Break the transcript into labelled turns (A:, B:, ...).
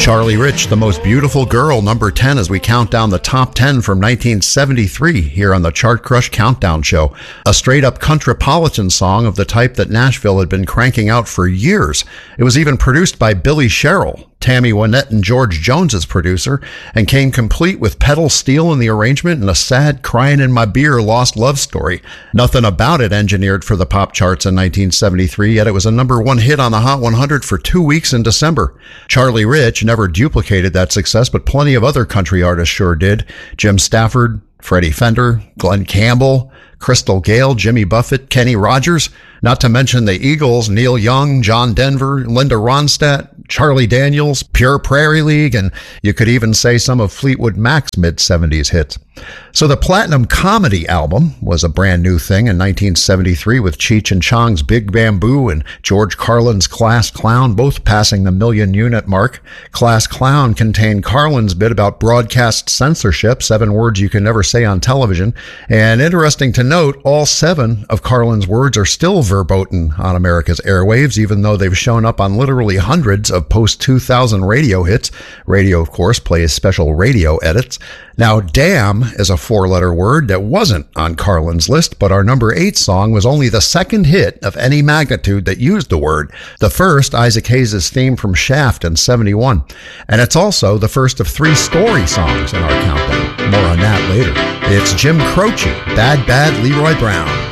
A: Charlie Rich, The Most Beautiful Girl, number 10, as we count down the top 10 from 1973 here on the Chart Crush Countdown Show. A straight-up countrypolitan song of the type that Nashville had been cranking out for years. It was even produced by Billy Sherrill, Tammy Wynette and George Jones's producer, and came complete with pedal steel in the arrangement and a sad crying in my beer lost love story. Nothing about it engineered for the pop charts in 1973, yet it was a number one hit on the Hot 100 for 2 weeks in December. Charlie Rich never duplicated that success, but plenty of other country artists sure did. Jim Stafford, Freddie Fender, Glenn Campbell, Crystal Gayle, Jimmy Buffett, Kenny Rogers, not to mention the Eagles, Neil Young, John Denver, Linda Ronstadt, Charlie Daniels, Pure Prairie League, and you could even say some of Fleetwood Mac's mid-70s hits. So the Platinum Comedy album was a brand new thing in 1973 with Cheech and Chong's Big Bamboo and George Carlin's Class Clown, both passing the million-unit mark. Class Clown contained Carlin's bit about broadcast censorship, 7 words you can never say on television. And interesting to note, all 7 of Carlin's words are still verboten on America's airwaves, even though they've shown up on literally hundreds of post-2000 radio hits. Radio, of course, plays special radio edits. Now, damn is a 4-letter word that wasn't on Carlin's list, but our number 8 song was only the second hit of any magnitude that used the word. The first, Isaac Hayes' theme from Shaft in 71. And it's also the first of 3 story songs in our countdown. More on that later. It's Jim Croce, Bad Bad Leroy Brown.